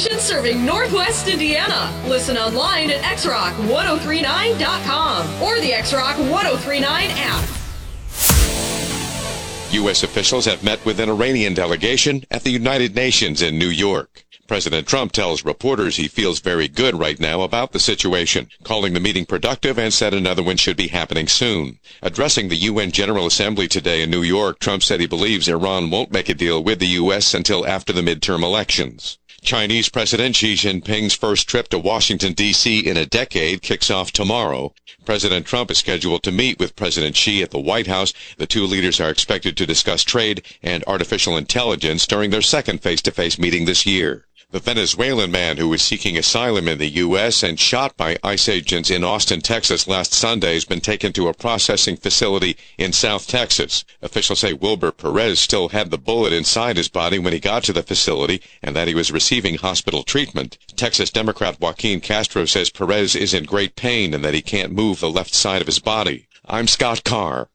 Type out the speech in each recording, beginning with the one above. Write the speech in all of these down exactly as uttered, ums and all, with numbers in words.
station serving Northwest Indiana. Listen online at x rock ten thirty-nine dot com or the X Rock ten thirty-nine app. U S officials have met with an Iranian delegation at the United Nations in New York. President Trump tells reporters he feels very good right now about the situation, calling the meeting productive and said another one should be happening soon. Addressing the U N General Assembly today in New York, Trump said he believes Iran won't make a deal with the U S until after the midterm elections. Chinese President Xi Jinping's first trip to Washington, D C in a decade kicks off tomorrow. President Trump is scheduled to meet with President Xi at the White House. The two leaders are expected to discuss trade and artificial intelligence during their second face-to-face meeting this year. The Venezuelan man who was seeking asylum in the U S and shot by ICE agents in Austin, Texas last Sunday has been taken to a processing facility in South Texas. Officials say Wilber Perez still had the bullet inside his body when he got to the facility and that he was receiving hospital treatment. Texas Democrat Joaquin Castro says Perez is in great pain and that he can't move the left side of his body. I'm Scott Carr.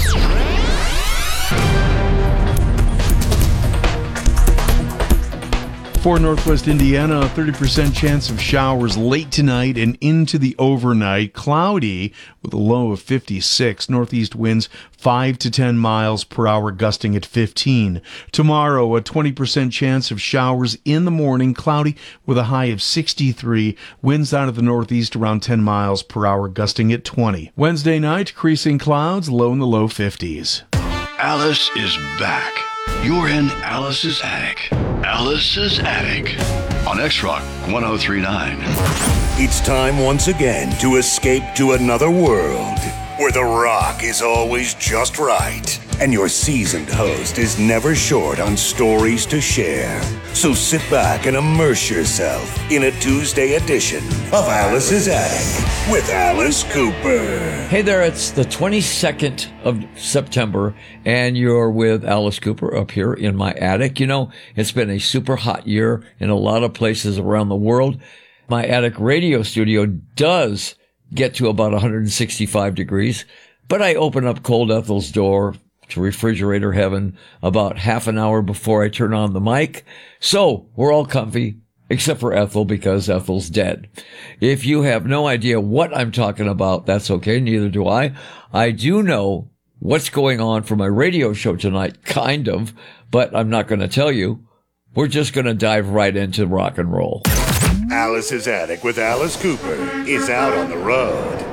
For Northwest Indiana, a thirty percent chance of showers late tonight and into the overnight. Cloudy with a low of fifty-six. Northeast winds five to ten miles per hour, gusting at fifteen. Tomorrow, a twenty percent chance of showers in the morning. Cloudy with a high of sixty-three. Winds out of the northeast around ten miles per hour, gusting at twenty. Wednesday night, decreasing clouds, low in the low fifties. Alice is back. You're in Alice's Attic. Alice's Attic on X Rock ten thirty-nine. It's time once again to escape to another world where the rock is always just right and your seasoned host is never short on stories to share. So sit back and immerse yourself in a Tuesday edition of Alice's Attic with Alice Cooper. Hey there, it's the twenty-second of September, and you're with Alice Cooper up here in my attic. You know, it's been a super hot year in a lot of places around the world. My attic radio studio does get to about one hundred sixty-five degrees, but I open up Cold Ethel's door to refrigerator heaven about half an hour before I turn on the mic. So we're all comfy, except for Ethel, because Ethel's dead. If you have no idea what I'm talking about, that's okay. Neither do I. I do know what's going on for my radio show tonight, kind of, but I'm not going to tell you. We're just going to dive right into rock and roll. Alice's Attic with Alice Cooper is out on the road.